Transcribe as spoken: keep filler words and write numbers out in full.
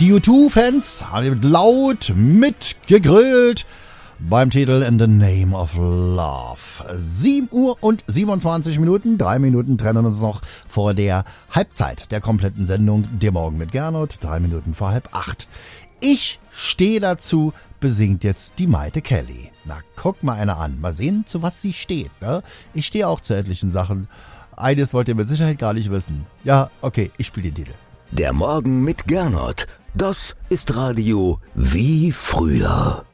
Die U zwei Fans haben laut mitgegrölt beim Titel In the Name of Love. sieben Uhr und siebenundzwanzig Minuten, drei Minuten trennen uns noch vor der Halbzeit der kompletten Sendung. Der Morgen mit Gernot, drei Minuten vor halb acht. Ich stehe dazu, besingt jetzt die Maite Kelly. Na, guck mal einer an. Mal sehen, zu was sie steht. Ne? Ich stehe auch zu etlichen Sachen. Eines wollt ihr mit Sicherheit gar nicht wissen. Ja, okay, ich spiele den Titel. Der Morgen mit Gernot. Das ist Radio wie früher.